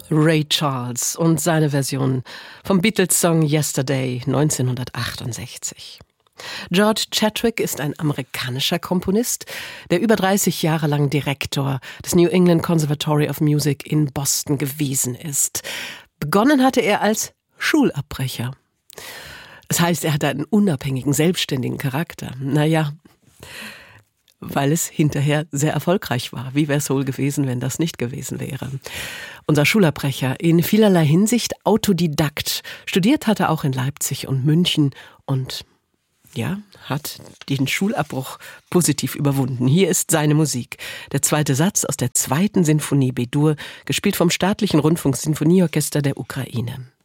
Ray Charles und seine Version vom Beatles-Song Yesterday 1968. George Chadwick ist ein amerikanischer Komponist, der über 30 Jahre lang Direktor des New England Conservatory of Music in Boston gewesen ist. Begonnen hatte er als Schulabbrecher. Das heißt, er hatte einen unabhängigen, selbstständigen Charakter. Naja, weil es hinterher sehr erfolgreich war. Wie wäre es wohl gewesen, wenn das nicht gewesen wäre? Unser Schulabbrecher, in vielerlei Hinsicht Autodidakt, studiert hatte auch in Leipzig und München und ja, hat den Schulabbruch positiv überwunden. Hier ist seine Musik. Der zweite Satz aus der 2. Sinfonie B-Dur, gespielt vom Staatlichen Rundfunksinfonieorchester der Ukraine.